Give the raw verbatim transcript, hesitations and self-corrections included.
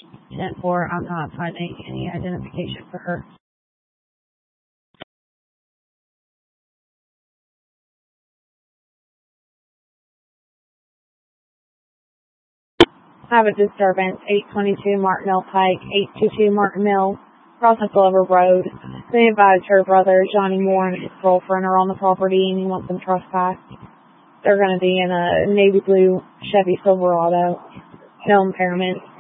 ten four, I'm not finding any identification for her. Have a disturbance, eight twenty-two Martinville Pike, eight two two Martin Mills, crossing Glover Road. They advised her brother, Johnny Moore, and his girlfriend are on the property and he wants them trespassed. They're going to be in a navy blue Chevy Silverado. No impairment.